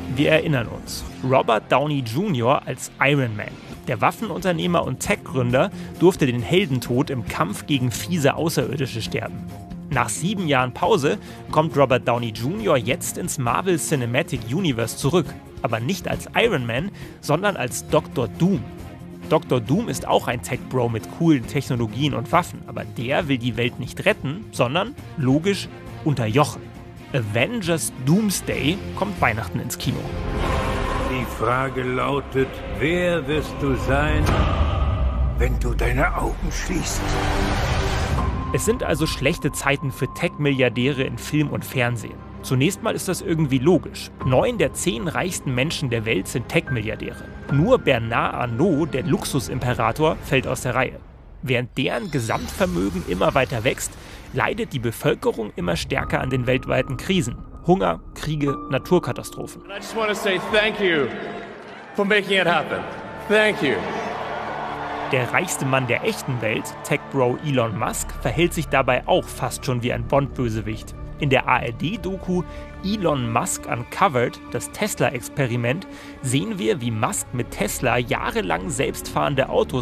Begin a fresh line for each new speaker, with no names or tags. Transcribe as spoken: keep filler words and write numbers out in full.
Wir erinnern uns. Robert Downey Junior als Iron Man. Der Waffenunternehmer und Tech-Gründer durfte den Heldentod im Kampf gegen fiese Außerirdische sterben. Nach sieben Jahren Pause kommt Robert Downey Junior jetzt ins Marvel Cinematic Universe zurück. Aber nicht als Iron Man, sondern als Doktor Doom. Doktor Doom ist auch ein Tech-Bro mit coolen Technologien und Waffen, aber der will die Welt nicht retten, sondern, logisch, unterjochen. Avengers Doomsday kommt Weihnachten ins Kino.
Die Frage lautet, wer wirst du sein, wenn du deine Augen schließt?
Es sind also schlechte Zeiten für Tech-Milliardäre in Film und Fernsehen. Zunächst mal ist das irgendwie logisch. Neun der zehn reichsten Menschen der Welt sind Tech-Milliardäre. Nur Bernard Arnault, der Luxusimperator, fällt aus der Reihe. Während deren Gesamtvermögen immer weiter wächst, leidet die Bevölkerung immer stärker an den weltweiten Krisen. Hunger, Kriege, Naturkatastrophen.
I just want to say thank you for making it happen. Thank you.
Der reichste Mann der echten Welt, Tech-Bro Elon Musk, verhält sich dabei auch fast schon wie ein Bond-Bösewicht. In der A R D-Doku Elon Musk Uncovered, das Tesla-Experiment, sehen wir, wie Musk mit Tesla jahrelang selbstfahrende Autos